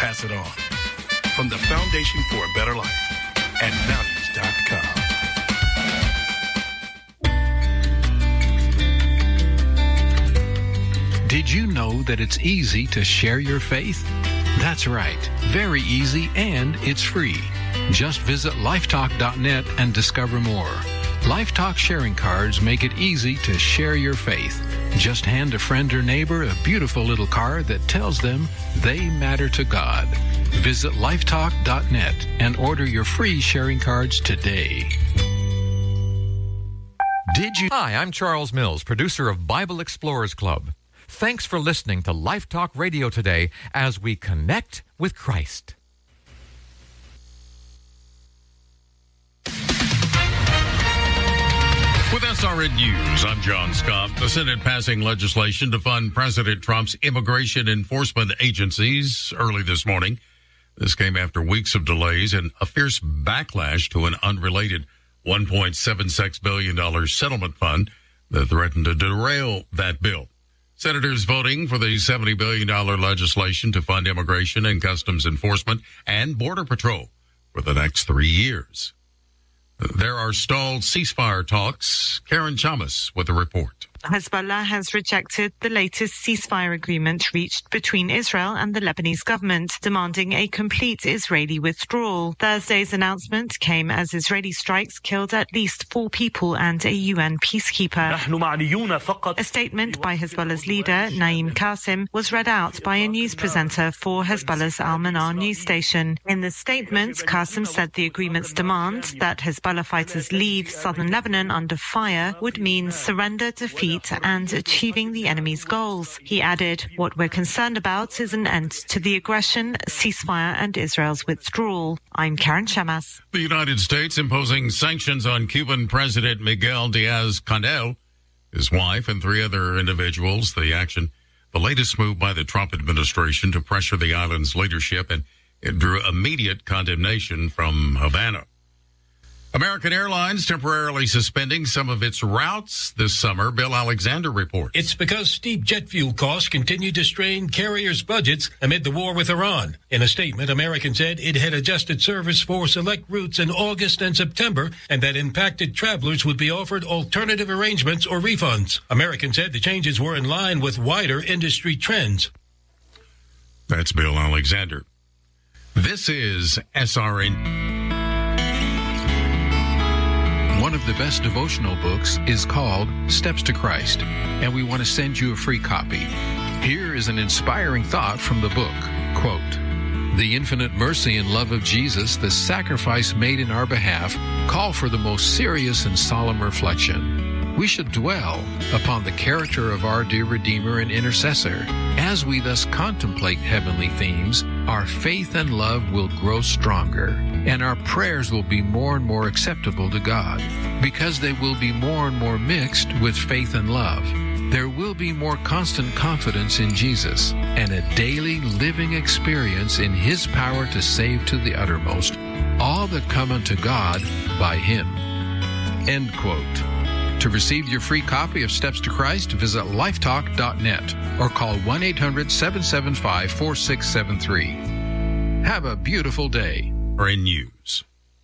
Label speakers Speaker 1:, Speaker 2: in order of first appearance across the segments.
Speaker 1: pass it on. From the Foundation for a Better Life at values.com.
Speaker 2: Did you know that it's easy to share your faith? That's right, very easy, and it's free. Just visit lifetalk.net and discover more. Lifetalk sharing cards make it easy to share your faith. Just hand a friend or neighbor a beautiful little card that tells them they matter to God. Visit lifetalk.net and order your free sharing cards today.
Speaker 3: Hi, I'm Charles Mills, producer of Bible Explorers Club. Thanks for listening to Life Talk Radio today as we connect with Christ.
Speaker 4: With SRN News, I'm John Scott. The Senate passing legislation to fund President Trump's immigration enforcement agencies early this morning. This came after weeks of delays and a fierce backlash to an unrelated $1.76 billion settlement fund that threatened to derail that bill. Senators voting for the $70 billion legislation to fund immigration and customs enforcement and Border Patrol for the next 3 years. There are stalled ceasefire talks. Karen Chamas with a report.
Speaker 5: Hezbollah has rejected the latest ceasefire agreement reached between Israel and the Lebanese government, demanding a complete Israeli withdrawal. Thursday's announcement came as Israeli strikes killed at least 4 people and a UN peacekeeper. A statement by Hezbollah's leader, Naim Qasim, was read out by a news presenter for Hezbollah's Al-Manar news station. In the statement, Qasim said the agreement's demand that Hezbollah fighters leave southern Lebanon under fire would mean surrender, defeat, and achieving the enemy's goals. He added, "What we're concerned about is an end to the aggression, ceasefire, and Israel's withdrawal." I'm Karen Chamas.
Speaker 4: The United States imposing sanctions on Cuban President Miguel Diaz-Canel, his wife, and 3 other individuals. The latest move by the Trump administration to pressure the island's leadership, and it drew immediate condemnation from Havana. American Airlines temporarily suspending some of its routes this summer. Bill Alexander reports.
Speaker 6: It's because steep jet fuel costs continue to strain carriers' budgets amid the war with Iran. In a statement, American said it had adjusted service for select routes in August and September, and that impacted travelers would be offered alternative arrangements or refunds. American said the changes were in line with wider industry trends.
Speaker 4: That's Bill Alexander. This is SRN.
Speaker 2: One of the best devotional books is called Steps to Christ, and we want to send you a free copy. Here is an inspiring thought from the book. Quote, "The infinite mercy and love of Jesus, the sacrifice made in our behalf, call for the most serious and solemn reflection. We should dwell upon the character of our dear Redeemer and Intercessor. As we thus contemplate heavenly themes, our faith and love will grow stronger, and our prayers will be more and more acceptable to God, because they will be more and more mixed with faith and love. There will be more constant confidence in Jesus, and a daily living experience in His power to save to the uttermost all that come unto God by Him." End quote. To receive your free copy of Steps to Christ, visit lifetalk.net or call 1-800-775-4673. Have a beautiful day.
Speaker 4: In news,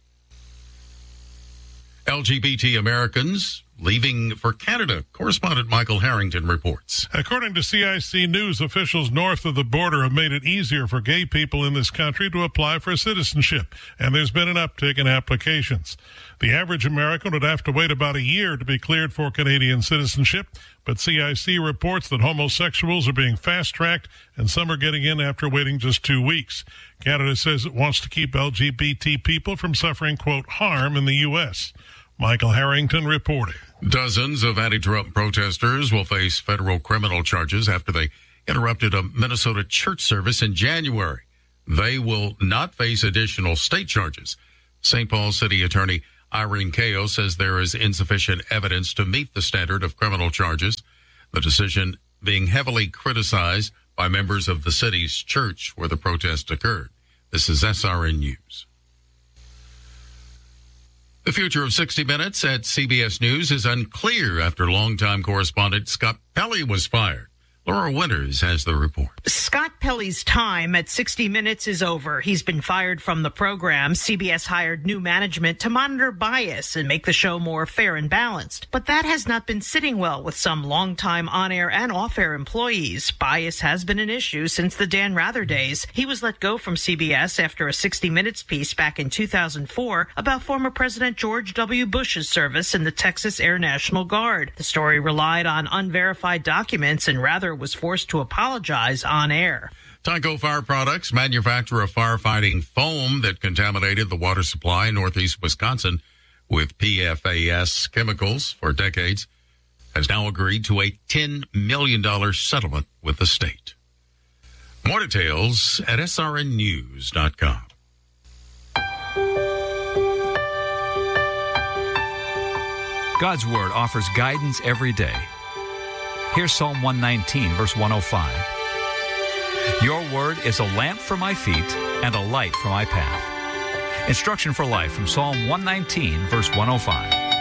Speaker 4: LGBT Americans leaving for Canada. Correspondent Michael Harrington reports.
Speaker 7: According to CIC News, officials north of the border have made it easier for gay people in this country to apply for citizenship, and there's been an uptick in applications. The average American would have to wait about a year to be cleared for Canadian citizenship, but CIC reports that homosexuals are being fast-tracked, and some are getting in after waiting just 2 weeks. Canada says it wants to keep LGBT people from suffering, quote, harm in the U.S. Michael Harrington reporting.
Speaker 4: Dozens of anti-Trump protesters will face federal criminal charges after they interrupted a Minnesota church service in January. They will not face additional state charges. St. Paul City Attorney Irene Kao says there is insufficient evidence to meet the standard of criminal charges, the decision being heavily criticized by members of the city's church where the protest occurred. This is SRN News. The future of 60 Minutes at CBS News is unclear after longtime correspondent Scott Pelley was fired. Laura Winters has the report.
Speaker 8: Scott Pelley's time at 60 Minutes is over. He's been fired from the program. CBS hired new management to monitor bias and make the show more fair and balanced. But that has not been sitting well with some longtime on-air and off-air employees. Bias has been an issue since the Dan Rather days. He was let go from CBS after a 60 Minutes piece back in 2004 about former President George W. Bush's service in the Texas Air National Guard. The story relied on unverified documents, and Rather was forced to apologize on air.
Speaker 4: Tyco Fire Products, manufacturer of firefighting foam that contaminated the water supply in northeast Wisconsin with PFAS chemicals for decades, has now agreed to a $10 million settlement with the state. More details at srnnews.com.
Speaker 9: God's Word offers guidance every day. Here's Psalm 119, verse 105. Your word is a lamp for my feet and a light for my path. Instruction for life from Psalm 119, verse 105.